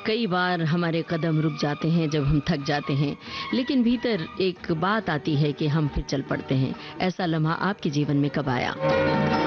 कई बार हमारे कदम रुक जाते हैं जब हम थक जाते हैं, लेकिन भीतर एक बात आती है कि हम फिर चल पड़ते हैं। ऐसा लम्हा आपके जीवन में कब आया?